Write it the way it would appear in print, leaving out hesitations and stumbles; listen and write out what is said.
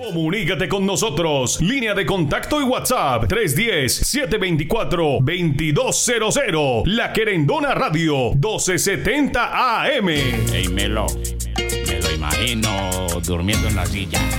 Comunícate con nosotros. Línea de contacto y WhatsApp 310-724-2200. La Querendona Radio 1270 AM. Ey, me lo imagino durmiendo en la silla.